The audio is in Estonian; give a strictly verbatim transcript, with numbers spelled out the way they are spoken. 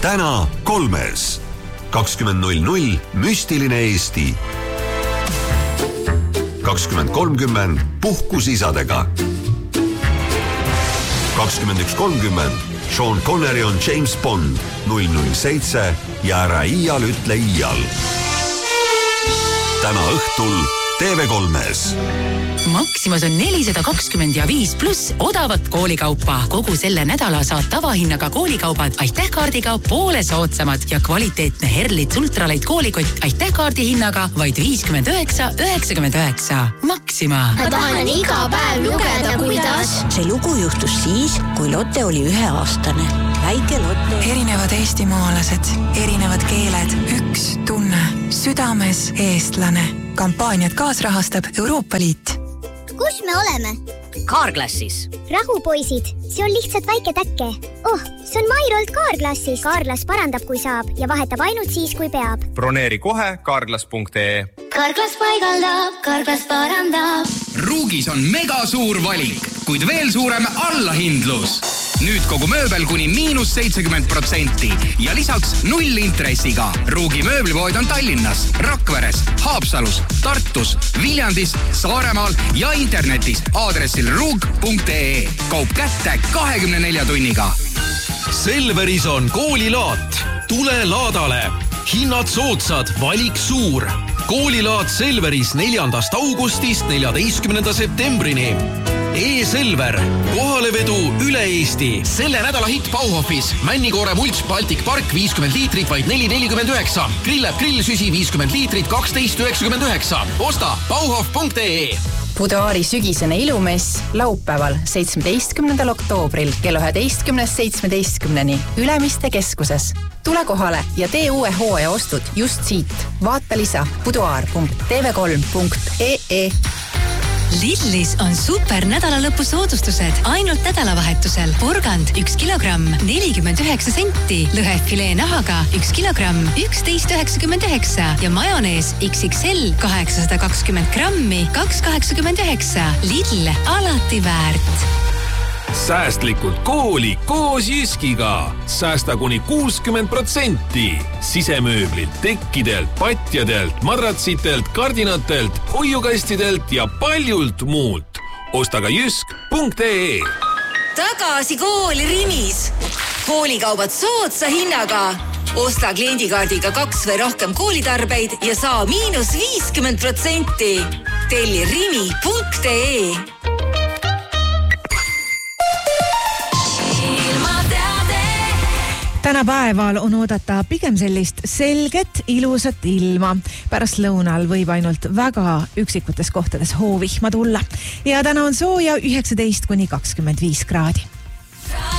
täna kolmes. kakskümmend null null müstiline Eesti. kakskümmend kolmkümmend puhkusisadega. kakskümmend üks kolmkümmend Sean Connery on James Bond. null null seitse ja ära iial ütle iial. Täna õhtul T V kolmes. Maximas on nelisada kakskümmend ja viis pluss odavat koolikaupa. Kogu selle nädala saad tavahinnaga koolikaubad Aitäh-kaardiga poole soodsamad ja kvaliteetne Herlitz ultralight koolikott Aitäh-kaardi hinnaga vaid viiskümmend üheksa üheksakümmend üheksa. Maxima. Ma tahan iga päev lugeda, kuidas. See lugu juhtus siis, kui Lotte oli üheaastane. Väike Lotte. Erinevad eestimaalased, erinevad keeled, üks tunne, südames eestlane. Kampaaniat kaasrahastab Euroopa Liit. Kus me oleme? Kaarklassis. Rahupoisid, see on lihtsalt väike täkke. Oh, see on Mairolt Kaarklassis. Kaarklas parandab, kui saab ja vahetab ainult siis, kui peab. Broneeri kohe kaarklas punkt ee. Kaarklas paigaldab, Kaarklas parandab. Ruugis on mega suur valik, kuid veel suurem allahindlus. Nüüd kogu mööbel kuni miinus seitsekümmend protsenti ja lisaks null intressiga. Ruugi mööblipood on Tallinnas, Rakveres, Haapsalus, Tartus, Viljandis, Saaremaal ja internetis aadressil ruug punkt ee. Kaup kätte kahekümne nelja tunniga. Selveris on koolilaat. Tule laadale. Hinnad soodsad, valik suur. Koolilaat Selveris neljandast augustist neljateistkümnenda septembrini. E-Selver, kohalevedu üle Eesti. Selle nädala hitt Bauhofis. Männikoore mults Baltic Park viiskümmend liitrit vaid neli nelikümmend üheksa. Grillab grillsüsi viiskümmend liitrit kaksteist üheksakümmend üheksa. Osta bauhof punkt ee. Budoari sügisene ilumess laupäeval seitsmeteistkümnendal oktoobril kell üheteistkümnest seitsmeteistkümneni Ülemiste keskuses. Tule kohale ja tee uue hooaja ostud just siit. Vaata lisa budoar punkt t v kolm punkt ee. Lidlis on super nädalalõpu soodustused ainult nädalavahetusel. Porgand üks kilogramm nelikümmend üheksa senti, lõhefilee nahaga üks kilogramm üksteist üheksakümmend üheksa ja majonees X X L kaheksasada kakskümmend grammi kaks kaheksakümmend üheksa. Lidl, alati väärt. Säästlikult kooli koos Jyskiga. Säästa kuni kuuskümmend protsenti. Sisemööblilt, tekkidelt, patjadelt, madratsitelt, kardinatelt, hoiukastidelt ja paljult muult. Osta ka jysk punkt ee. Tagasi kooli Rimis. Koolikaubad soodsa hinnaga. Osta kliendikaardiga kaks või rohkem koolitarbeid ja saa miinus viiskümmend protsenti. Telli rimi punkt ee. Tänapäeval on oodata pigem sellist selget, ilusat ilma. Pärast lõunal võib ainult väga üksikutes kohtades hoovihma tulla. Ja täna on sooja üheksateist kuni kakskümmend viis kraadi.